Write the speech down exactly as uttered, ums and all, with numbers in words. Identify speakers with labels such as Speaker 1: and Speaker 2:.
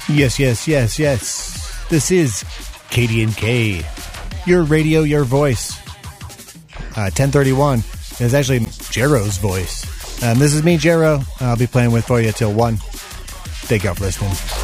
Speaker 1: Yes, yes, yes, yes. This is Katie and K. Your radio, your voice. Uh, ten thirty-one is actually Jero's voice. Um, this is me, Jero. I'll be playing with for you till one. Thank y'all for listening.